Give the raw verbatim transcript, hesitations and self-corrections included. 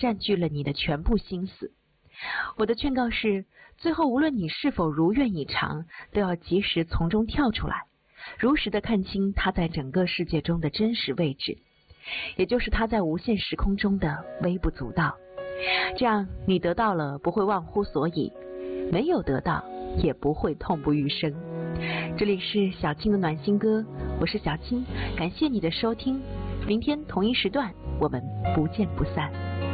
占据了你的全部心思。我的劝告是，最后无论你是否如愿以偿，都要及时从中跳出来，如实的看清他在整个世界中的真实位置，也就是他在无限时空中的微不足道。这样你得到了不会忘乎所以，没有得到也不会痛不欲生。这里是小青的暖心歌，我是小青，感谢你的收听，明天同一时段我们不见不散。